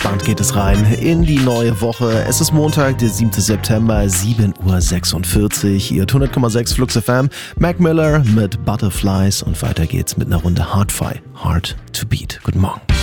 entspannt geht es rein in die neue Woche. Es ist Montag, der 7. September, 7:46 Uhr. Ihr 100,6 Flux FM. Mac Miller mit Butterflies und weiter geht's mit einer Runde Hard-Fi. Hard to Beat. Guten Morgen.